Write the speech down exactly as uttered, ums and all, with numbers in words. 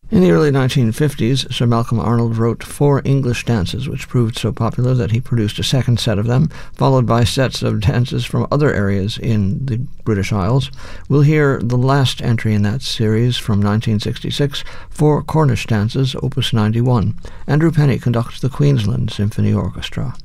In the early nineteen fifties, Sir Malcolm Arnold wrote four English dances, which proved so popular that he produced a second set of them, followed by sets of dances from other areas in the British Isles. We'll hear the last entry in that series from nineteen sixty-six, Four Cornish Dances, Opus ninety-one. Andrew Penny conducts the Queensland Symphony Orchestra.